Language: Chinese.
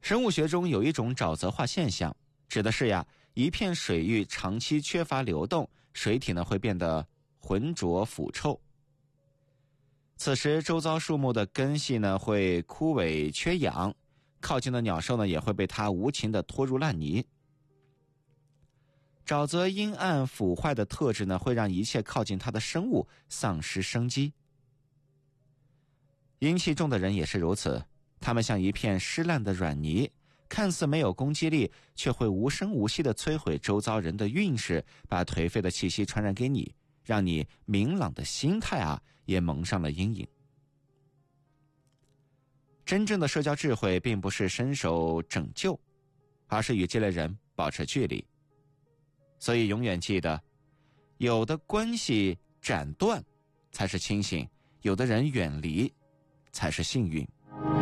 生物学中有一种沼泽化现象，指的是一片水域长期缺乏流动，水体会变得浑浊腐臭。此时周遭树木的根系会枯萎缺氧，靠近的鸟兽也会被它无情地拖入烂泥。沼泽阴暗腐坏的特质会让一切靠近它的生物丧失生机。阴气重的人也是如此，他们像一片湿烂的软泥，看似没有攻击力，却会无声无息地摧毁周遭人的运势，把颓废的气息传染给你，让你明朗的心态也蒙上了阴影。真正的社交智慧并不是伸手拯救，而是与这类人保持距离。所以永远记得，有的关系斩断才是清醒，有的人远离才是幸运。